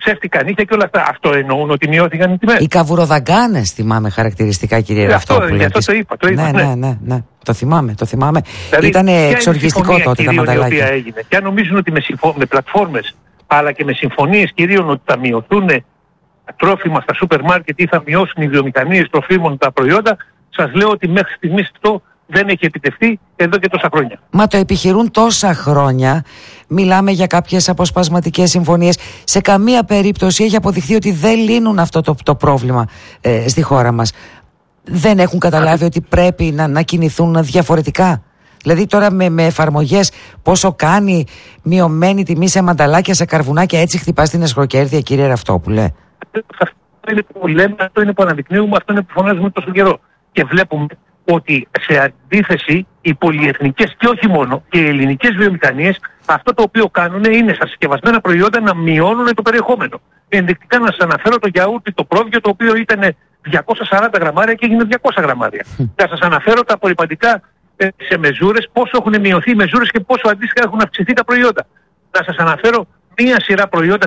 ψεύτικα νύχια και όλα αυτά. Αυτό εννοούν ότι μειώθηκαν οι τιμές? Οι καβουροδαγκάνες θυμάμαι χαρακτηριστικά, κύριε Ραυτόπουλε. Γι' αυτό το είπα. Ναι. Το θυμάμαι. Δηλαδή, ήταν εξοργιστικό τότε τα μανταλάκια. Έγινε. Και αν νομίζουν ότι με πλατφόρμες αλλά και με συμφωνίες κυρίων ότι θα μειωθούν τρόφιμα στα σούπερ μάρκετ ή θα μειώσουν οι βιομηχανίες τροφίμων τα προϊόντα, σας λέω ότι μέχρι στιγμής αυτό δεν έχει επιτευχθεί εδώ και τόσα χρόνια. Μα το επιχειρούν τόσα χρόνια. Μιλάμε για κάποιες αποσπασματικές συμφωνίες. Σε καμία περίπτωση έχει αποδειχθεί ότι δεν λύνουν αυτό το πρόβλημα στη χώρα μας. Δεν έχουν καταλάβει ότι πρέπει να κινηθούν διαφορετικά. Δηλαδή τώρα με εφαρμογές πόσο κάνει μειωμένη τιμή σε μανταλάκια, σε καρβουνάκια, έτσι χτυπάς την εσχροκέρδεια, κύριε Ραυτόπουλε? Αυτό είναι που λέμε, αυτό είναι που αναδεικνύουμε, αυτό είναι που φωνάζουμε τόσο καιρό. Και βλέπουμε ότι σε αντίθεση οι πολυεθνικές και όχι μόνο και οι ελληνικές βιομηχανίες αυτό το οποίο κάνουν είναι στα συσκευασμένα προϊόντα να μειώνουν το περιεχόμενο. Ενδεικτικά να σας αναφέρω το γιαούρτι, το πρόβιο, το οποίο ήταν 240 γραμμάρια και έγινε 200 γραμμάρια. Να σας αναφέρω τα απορριπαντικά σε μεζούρες, πόσο έχουν μειωθεί οι μεζούρες και πόσο αντίστοιχα έχουν αυξηθεί τα προϊόντα. Να σας αναφέρω μία σειρά προϊόντα,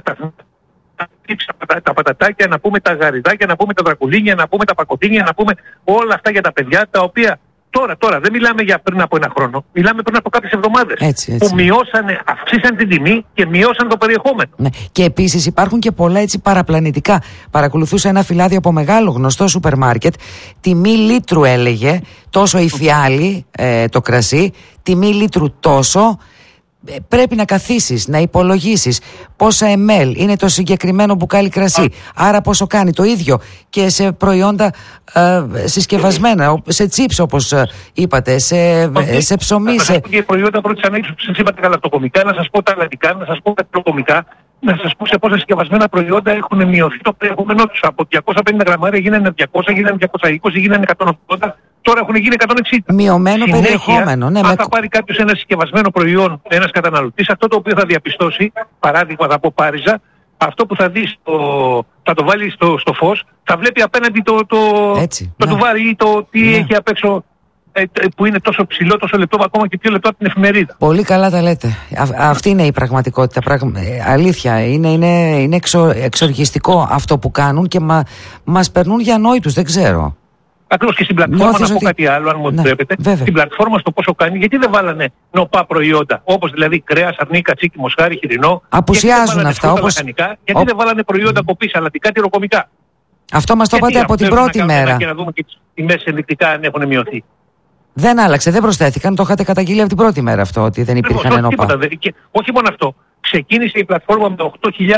τα πατατάκια, να πούμε τα γαριδάκια, να πούμε τα δρακουλίνια, να πούμε τα πακοτίνια, να πούμε όλα αυτά για τα παιδιά, τα οποία τώρα δεν μιλάμε για πριν από ένα χρόνο, μιλάμε πριν από κάποιες εβδομάδες. Έτσι. Που αυξήσαν την τιμή και μειώσαν το περιεχόμενο. Ναι. Και επίσης υπάρχουν και πολλά έτσι παραπλανητικά. Παρακολουθούσα ένα φυλάδιο από μεγάλο γνωστό σούπερ μάρκετ. Τιμή λίτρου έλεγε, τόσο η φιάλη, το κρασί, τιμή λίτρου τόσο. Πρέπει να καθίσεις, να υπολογίσεις πόσα ml είναι το συγκεκριμένο μπουκάλι κρασί. Άρα πόσο κάνει το ίδιο και σε προϊόντα συσκευασμένα, σε τσίπς όπως είπατε, σε ψωμί. Σε προϊόντα πρώτης ανάγκης που σας είπατε γαλακτοκομικά, να σας πω τα αλλαντικά, να σας πω τα τροκομικά, να σας πω σε πόσα συσκευασμένα προϊόντα έχουν μειωθεί το περιεχόμενό τους. Από 250 γραμμάρια γίνανε 200, γίνανε 220, γίνανε 180. Τώρα έχουν γίνει 160. Μειωμένο περιεχόμενο. Ναι, αν θα πάρει κάποιος ένα συσκευασμένο προϊόν, ένας καταναλωτής, αυτό το οποίο θα διαπιστώσει, παράδειγμα θα πω Πάριζα, αυτό που θα δει θα το βάλει στο φως, θα βλέπει απέναντι το τουβάρι ή το τι έχει απ' έξω, που είναι τόσο ψηλό, τόσο λεπτό, ακόμα και πιο λεπτό από την εφημερίδα. Πολύ καλά τα λέτε. Αυτή είναι η πραγματικότητα. Αλήθεια. Είναι εξοργιστικό αυτό που κάνουν και μας περνούν για ανόητους. Δεν ξέρω. Ακριβώς, και στην πλατφόρμα να πω κάτι άλλο, αν μου επιτρέπετε. Στην πλατφόρμα στο πόσο κάνει, γιατί δεν βάλανε νοπά προϊόντα, όπως δηλαδή κρέας, αρνί, κατσίκι, μοσχάρι, χοιρινό. Απουσιάζουν αυτά. Γιατί δεν βάλανε προϊόντα κοπής, αλατικά, τυροκομικά. Αυτό μας το είπατε από την πρώτη μέρα. Και να δούμε και τις τιμές ενδεικτικά αν έχουν μειωθεί. Δεν άλλαξε, δεν προσθέθηκαν. Το είχατε καταγγείλει από την πρώτη μέρα αυτό, ότι δεν υπήρχαν νοπά. Όχι μόνο αυτό. Ξεκίνησε η πλατφόρμα με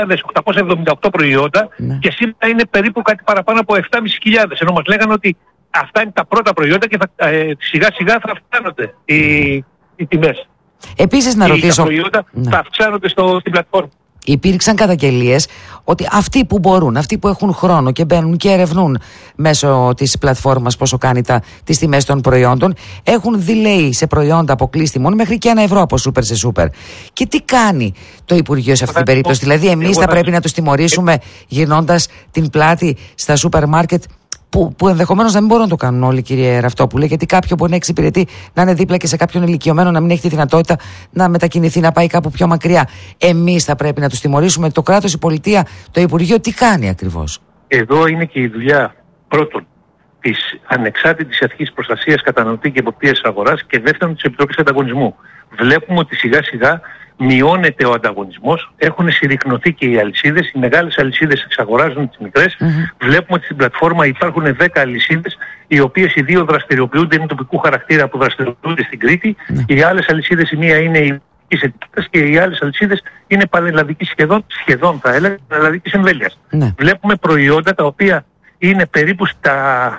8.878 προϊόντα και σήμερα είναι περίπου κάτι παραπάνω από 7.500. Ενώ μας λέγανε ότι αυτά είναι τα πρώτα προϊόντα και σιγά σιγά θα αυξάνονται οι τιμές. Επίσης να ρωτήσω. Τα προϊόντα θα αυξάνονται στην πλατφόρμα. Υπήρξαν καταγγελίες ότι αυτοί που μπορούν, αυτοί που έχουν χρόνο και μπαίνουν και ερευνούν μέσω της πλατφόρμας πόσο κάνει τις τιμές των προϊόντων, έχουν delay σε προϊόντα αποκλείσει τιμών μέχρι και €1 από σούπερ σε σούπερ. Και τι κάνει το Υπουργείο σε αυτή την περίπτωση? Δηλαδή εμείς θα πρέπει να τους τιμωρήσουμε γυρνώντας την πλάτη στα σούπερ μάρκετ, που ενδεχομένως να μην μπορούν να το κάνουν όλοι, κύριε Ραυτόπουλε, γιατί κάποιο μπορεί να εξυπηρετεί, να είναι δίπλα και σε κάποιον ηλικιωμένο να μην έχει τη δυνατότητα να μετακινηθεί, να πάει κάπου πιο μακριά. Εμείς θα πρέπει να τους τιμωρήσουμε? Το κράτος, η πολιτεία, το Υπουργείο, τι κάνει ακριβώς? Εδώ είναι και η δουλειά πρώτον της ανεξάρτητης αρχής προστασίας καταναλωτή και εποπτείας της αγοράς και δεύτερον της Επιτροπής Ανταγωνισμού. Βλέπουμε ότι σιγά σιγά μειώνεται ο ανταγωνισμός, έχουν συρρυκνωθεί και οι αλυσίδες, οι μεγάλες αλυσίδες εξαγοράζουν τις μικρές. Βλέπουμε ότι στην πλατφόρμα υπάρχουν 10 αλυσίδες, οι οποίες οι δύο δραστηριοποιούνται, είναι τοπικού χαρακτήρα που δραστηριοποιούνται στην Κρήτη. Οι άλλες αλυσίδες, η μία είναι η και οι άλλες αλυσίδες είναι πανελλαδικής σχεδόν θα έλεγα, πανελλαδικής εμβέλειας. Βλέπουμε προϊόντα τα οποία είναι περίπου στα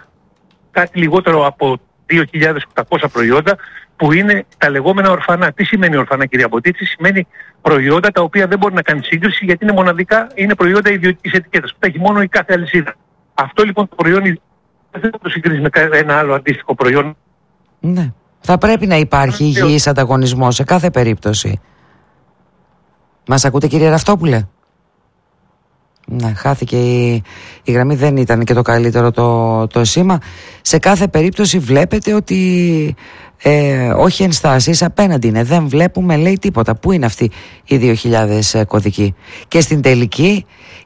κάτι λιγότερο από 2.800 προϊόντα, που είναι τα λεγόμενα ορφανά. Τι σημαίνει ορφανά, κυρία Μποτίτση? Σημαίνει προϊόντα τα οποία δεν μπορεί να κάνει σύγκριση, γιατί είναι μοναδικά, είναι προϊόντα ιδιωτικής ετικέτας, που τα έχει μόνο η κάθε αλυσίδα. Αυτό λοιπόν το προϊόν δεν θα το συγκρίνει με ένα άλλο αντίστοιχο προϊόν. Ναι. Θα πρέπει να υπάρχει υγιής ανταγωνισμός σε κάθε περίπτωση. Μας ακούτε, κύριε Ραυτόπουλε? Ναι, χάθηκε η γραμμή, δεν ήταν και το καλύτερο το σήμα. Σε κάθε περίπτωση βλέπετε ότι όχι ενστάσεις, απέναντι είναι. Δεν βλέπουμε, λέει, τίποτα. Πού είναι αυτοί οι 2.000 κωδικοί? Και στην τελική